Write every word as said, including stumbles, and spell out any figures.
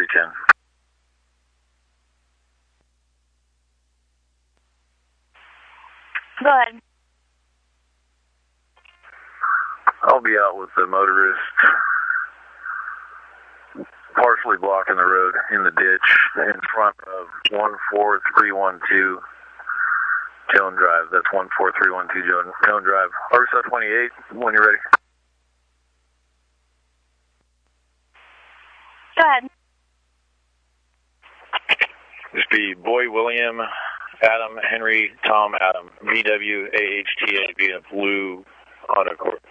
ten. Go ahead. I'll be out with the motorist partially blocking the road in the ditch in front of one four three one two Joan Drive. That's one four three one two Joan, Joan Drive. Arkansas twenty-eight, when you're ready. Go ahead. This be Boy William, Adam, Henry, Tom, Adam, V W A H T A, being a blue Honda Accord.